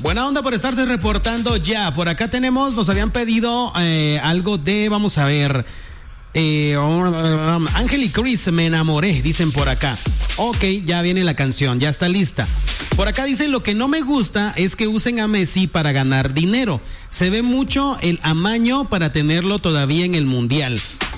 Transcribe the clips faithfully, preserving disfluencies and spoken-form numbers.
Buena onda por estarse reportando ya. Por acá tenemos, nos habían pedido eh, algo de, vamos a ver, eh, um, Ángel y Chris, me enamoré, dicen por acá. Ok, ya viene la canción, ya está lista. Por acá dicen, lo que no me gusta es que usen a Messi para ganar dinero. Se ve mucho el amaño para tenerlo todavía en el Mundial.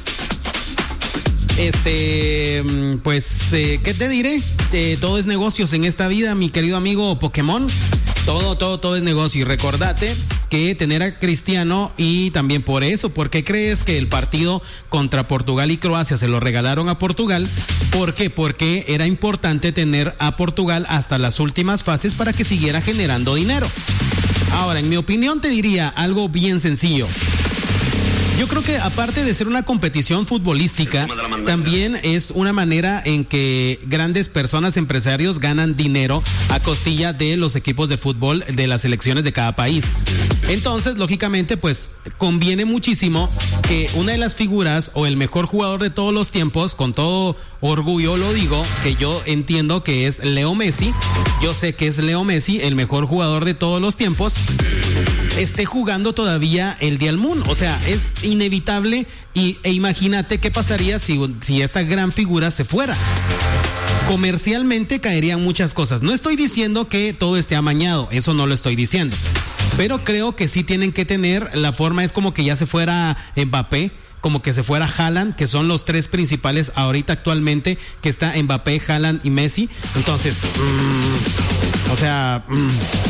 Este, pues, eh, ¿qué te diré? Eh, todo es negocios en esta vida, mi querido amigo Pokémon. Todo, todo, todo es negocio. Y recordate que tener a Cristiano, y también por eso, ¿por qué crees que el partido contra Portugal y Croacia se lo regalaron a Portugal? ¿Por qué? Porque era importante tener a Portugal hasta las últimas fases para que siguiera generando dinero. Ahora, en mi opinión, te diría algo bien sencillo. Yo creo que aparte de ser una competición futbolística, también es una manera en que grandes personas, empresarios, ganan dinero a costilla de los equipos de fútbol de las selecciones de cada país. Entonces, lógicamente, pues conviene muchísimo que una de las figuras o el mejor jugador de todos los tiempos, con todo orgullo lo digo, que yo entiendo que es Leo Messi, yo sé que es Leo Messi, el mejor jugador de todos los tiempos, esté jugando todavía el Día del Moon. O sea, es inevitable y, e imagínate qué pasaría si, si esta gran figura se fuera. Comercialmente caerían muchas cosas. No estoy diciendo que todo esté amañado, eso no lo estoy diciendo. Pero creo que sí tienen que tener, la forma es como que ya se fuera Mbappé, como que se fuera Haaland, que son los tres principales ahorita actualmente, que está Mbappé, Haaland y Messi. Entonces, mmm, o sea... Mmm,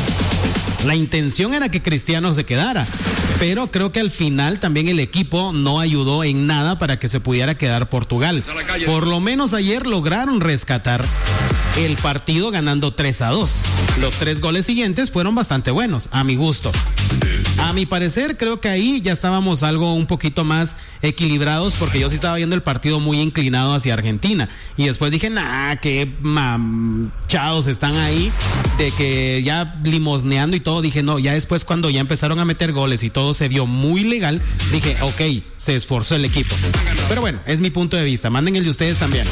la intención era que Cristiano se quedara, pero creo que al final también el equipo no ayudó en nada para que se pudiera quedar Portugal. Por lo menos ayer lograron rescatar el partido ganando tres a dos. Los tres goles siguientes fueron bastante buenos, a mi gusto. A mi parecer, creo que ahí ya estábamos algo un poquito más equilibrados, porque yo sí estaba viendo el partido muy inclinado hacia Argentina. Y después dije, nah, qué manchados están ahí, de que ya limosneando y todo. Dije, no, ya después cuando ya empezaron a meter goles y todo se vio muy legal, dije, ok, se esforzó el equipo. Pero bueno, es mi punto de vista. Manden el de ustedes también.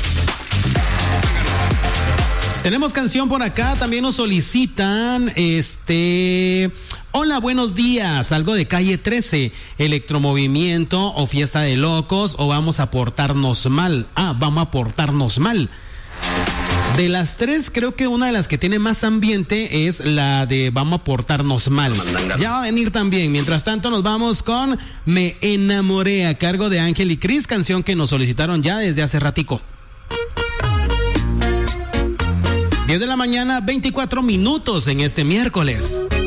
Tenemos canción por acá, también nos solicitan, este... Hola, buenos días, algo de Calle trece, Electromovimiento o Fiesta de Locos o Vamos a Portarnos Mal. Ah, Vamos a Portarnos Mal. De las tres, creo que una de las que tiene más ambiente es la de Vamos a Portarnos Mal. Ya va a venir también. Mientras tanto, nos vamos con Me Enamoré, a cargo de Ángel y Chris, canción que nos solicitaron ya desde hace ratico. diez de la mañana, veinticuatro minutos en este miércoles.